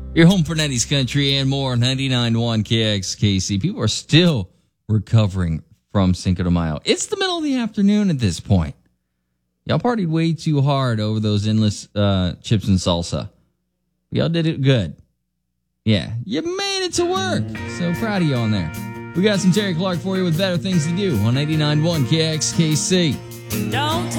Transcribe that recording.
Your home for 90s country and more. 99.1 KXKC. People are still recovering from Cinco de Mayo. It's the middle of the afternoon at this point. Y'all partied way too hard over those endless chips and salsa. Y'all did it good. Yeah, you made it to work. So proud of you on there. We got some Terry Clark for you with Better Things to Do on 89.1 KXKC. Don't